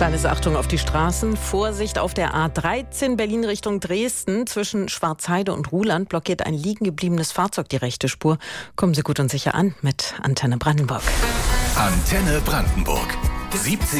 Kleines Achtung auf die Straßen. Vorsicht auf der A13 Berlin Richtung Dresden. Zwischen Schwarzheide und Ruhland blockiert ein liegen gebliebenes Fahrzeug die rechte Spur. Kommen Sie gut und sicher an mit Antenne Brandenburg. Antenne Brandenburg. 70